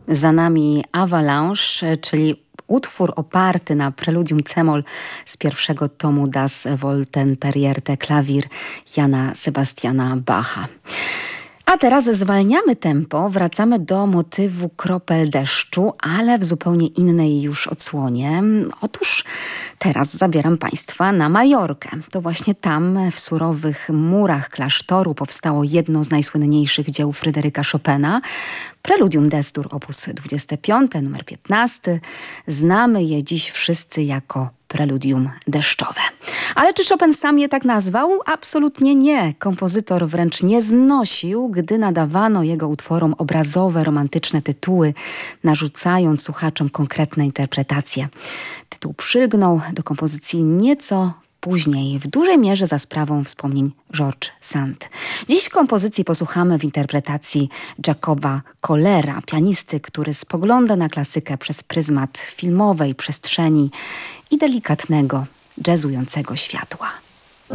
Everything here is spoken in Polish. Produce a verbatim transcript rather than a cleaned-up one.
Za nami Avalanche, czyli utwór oparty na preludium c-moll z pierwszego tomu Das Wolkenperrierte Klavier Jana Sebastiana Bacha. A teraz zwalniamy tempo, wracamy do motywu kropel deszczu, ale w zupełnie innej już odsłonie. Otóż teraz zabieram Państwa na Majorkę. To właśnie tam, w surowych murach klasztoru, powstało jedno z najsłynniejszych dzieł Fryderyka Chopina. Preludium Destur op. dwadzieścia pięć, numer piętnasty. Znamy je dziś wszyscy jako preludium deszczowe. Ale czy Chopin sam je tak nazwał? Absolutnie nie. Kompozytor wręcz nie znosił, gdy nadawano jego utworom obrazowe, romantyczne tytuły, narzucając słuchaczom konkretne interpretacje. Tytuł przylgnął do kompozycji nieco później, w dużej mierze za sprawą wspomnień George Sand. Dziś kompozycji posłuchamy w interpretacji Jacoba Kollera, pianisty, który spogląda na klasykę przez pryzmat filmowej przestrzeni i delikatnego, jazzującego światła.